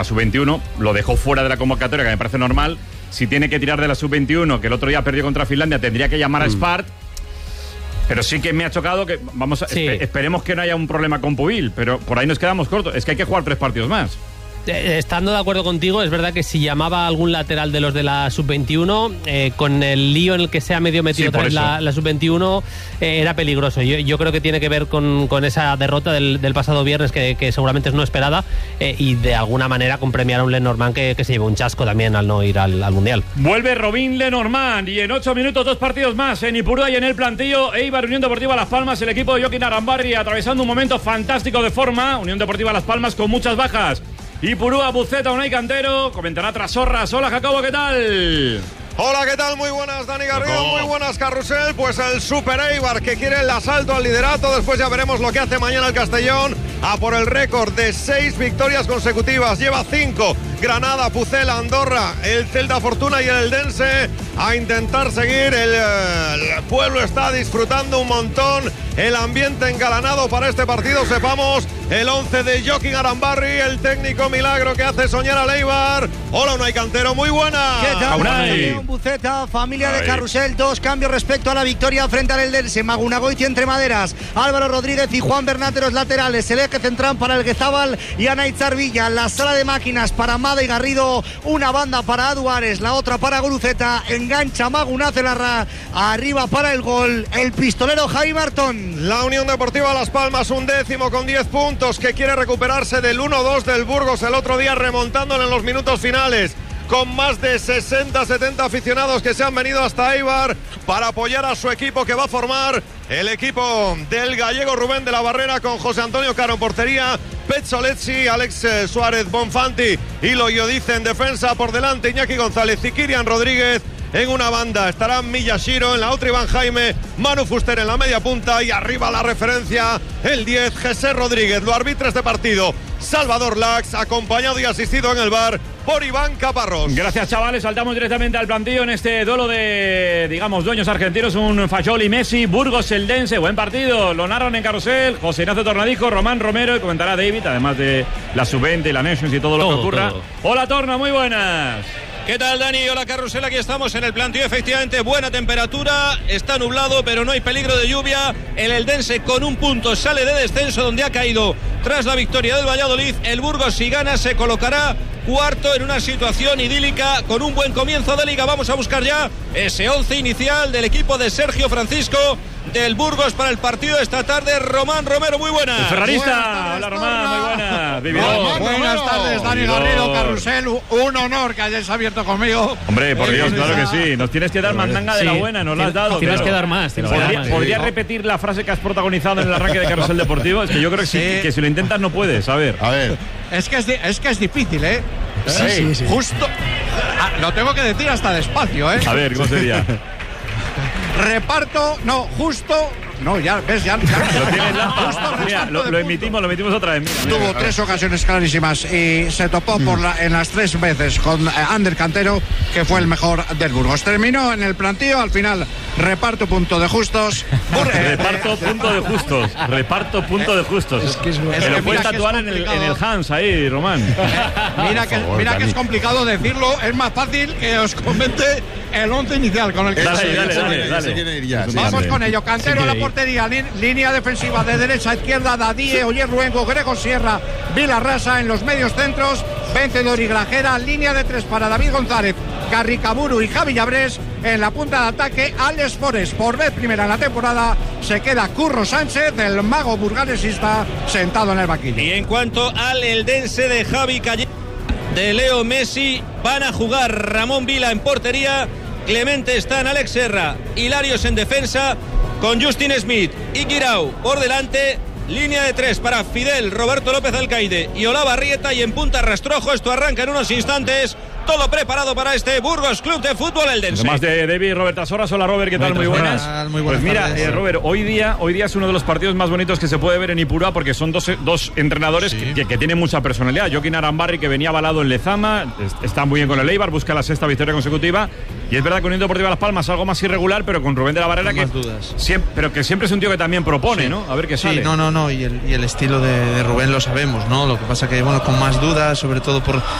la sub-21, lo dejó fuera de la convocatoria, que me parece normal. Si tiene que tirar de la sub-21, que el otro día perdió contra Finlandia, tendría que llamar a Spart. Pero sí que me ha chocado que esperemos que no haya un problema con Pubil, pero por ahí nos quedamos cortos. Es que hay que jugar 3 partidos más. Estando de acuerdo contigo, es verdad que si llamaba a algún lateral de los de la sub-21, con el lío en el que se ha medio metido otra vez la sub-21, era peligroso. Yo creo que tiene que ver con esa derrota del pasado viernes, que seguramente es no esperada, y de alguna manera con premiar a un Lenormand que se llevó un chasco también al no ir al Mundial. Vuelve Robin Lenormand y en 8 minutos 2 partidos más en Ipurúa y en el plantillo. Eibar, Unión Deportiva Las Palmas, el equipo de Joaquín Arambarri atravesando un momento fantástico de forma. Unión Deportiva Las Palmas con muchas bajas. Ipurúa, Buceta, Unai Cantero, comentará Trasorras. Hola Jacobo, ¿qué tal? Hola, ¿qué tal? Muy buenas, Dani Garrido, muy buenas, Carrusel. Pues el Super Eibar que quiere el asalto al liderato. Después ya veremos lo que hace mañana el Castellón. A por el récord de 6 victorias consecutivas. Lleva 5. Granada, Pucela, Andorra, el Celta Fortuna y el Eldense. A intentar seguir. El pueblo está disfrutando un montón. El ambiente engalanado para este partido. Sepamos el 11 de Joaquín Arambarri, el técnico milagro que hace soñar al Eibar. Hola, Unai Cantero, muy buena. ¿Qué tal? Unai. Buceta, familia de Carrusel, 2 cambios respecto a la victoria frente al Eldense. Magunagoiti entre maderas, Álvaro Rodríguez y Juan Bernat los laterales, el eje central para el Guezábal y Anaitz Villa, la sala de máquinas para Amada y Garrido, una banda para Aduares, la otra para Guruceta, engancha Maguna Celarra, arriba para el gol, el pistolero Javi Martón. La Unión Deportiva Las Palmas, 11º con 10 puntos, que quiere recuperarse del 1-2 del Burgos el otro día, remontándole en los minutos finales, con más de 60-70 aficionados que se han venido hasta Eibar para apoyar a su equipo, que va a formar el equipo del gallego Rubén de la Barrera, con José Antonio Caro en portería, Petzolezzi, Alex Suárez, Bonfanti y Loyodice en defensa. Por delante Iñaki González y Kirian Rodríguez. En una banda estarán Miyashiro, en la otra Iván Jaime, Manu Fuster en la media punta y arriba la referencia, el 10, José Rodríguez. Lo arbitra este partido Salvador Lax, acompañado y asistido en el bar por Iván Caparrós. Gracias, chavales. Saltamos directamente al plantillo en este duelo de, digamos, dueños argentinos. Un Fayol y Messi, Burgos Eldense. Buen partido. Lo narran en Carrusel José Ignacio Tornadijo, Román Romero, y comentará David, además de la Sub-20 y la Nations y todo lo que ocurra. Todo. Hola, Torna, muy buenas. ¿Qué tal, Dani? Hola, Carrusel, aquí estamos en el plantío, efectivamente, buena temperatura, está nublado, pero no hay peligro de lluvia. El Eldense con un punto sale de descenso, donde ha caído tras la victoria del Valladolid. El Burgos, si gana, se colocará cuarto en una situación idílica, con un buen comienzo de liga. Vamos a buscar ya ese 11 inicial del equipo de Sergio Francisco del Burgos para el partido de esta tarde. Román Romero, muy buenas. El ferrarista. Hola, Román, muy buenas. Buenas tardes, Dani Garrido, Carrusel. Un honor que hayáis abierto conmigo. Hombre, por Dios, claro que sí. Nos tienes que dar mandanga de la buena, nos la has dado. Tienes que dar más. ¿Podrías repetir la frase que has protagonizado en el arranque de Carrusel Deportivo? Es que yo creo que si lo intentas no puedes. A ver. Es que es difícil, ¿eh? Sí. Justo. Lo tengo que decir hasta despacio, ¿eh? A ver, ¿cómo sería? Reparto, no, justo. No, ya ves, ya. Lo tienes mira, lo emitimos otra vez. Mira. Tuvo 3 ocasiones clarísimas y se topó en las 3 veces con Ander Cantero, que fue el mejor del Burgos. Terminó en el plantío, al final reparto punto de justos. Reparto punto de justos. Es que lo puedes tatuar en el Hans ahí, Román. Mira que es complicado decirlo, es más fácil que os comente el 11 inicial con el que Dale. Vamos con ello. Cantero a la portería, línea defensiva de derecha a izquierda, Dadie, Oyer Luengo, Grego Sierra, Vilarrasa en los medios centros, Vencedor y Grajera, línea de 3 para David González, Carricaburu y Javi Llabrés. En la punta de ataque, Alex Forest. Por vez primera en la temporada se queda Curro Sánchez, el mago burgalesista, sentado en el banquillo. Y en cuanto al Eldense de Javi Calle, de Leo Messi, van a jugar Ramón Vila en portería, Clemente está en Alex Serra, Hilarios en defensa, con Justin Smith y Guirao por delante. Línea de 3 para Fidel, Roberto López Alcaide y Olavarrieta, y en punta Rastrojo. Esto arranca en unos instantes. todo preparado para este Burgos Club de Fútbol Eldense. Además de David, Robert Asoras. Hola Robert, ¿qué tal? Muy buenas. Muy buenas. Pues mira, Robert, hoy día es uno de los partidos más bonitos que se puede ver en Ipurúa porque son dos entrenadores que tienen mucha personalidad. Joaquín Arambarri, que venía avalado en Lezama, está muy bien con el Eibar, busca la 6ª victoria consecutiva. Y es verdad que Unión Deportiva Las Palmas algo más irregular, pero con Rubén de la Barrera, pero que siempre es un tío que también propone, ¿no? A ver qué sale. No, y el estilo de Rubén lo sabemos, ¿no? Lo que pasa que, bueno, con más dudas, sobre todo por